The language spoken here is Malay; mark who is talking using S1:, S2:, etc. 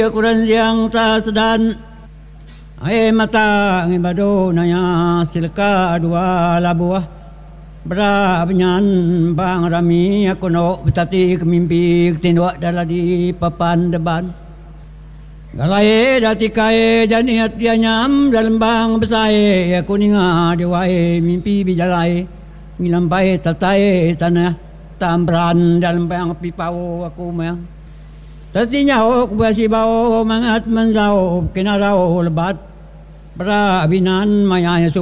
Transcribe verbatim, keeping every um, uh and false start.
S1: Kuran siang sa sedan ay mata ng ibado na ya silka dua labuah bra benyan bang rami aku no betati kemimpi ketindua dala di papan depan galai dati kai janiat dia nyam dalam bang besai aku ninga diwai mimpi bijalai ngilampai tatai tanah tambran dalam bang pipau aku mayang tatinya ok basi bau mangat manzau kinarau lebat pra binan mayanya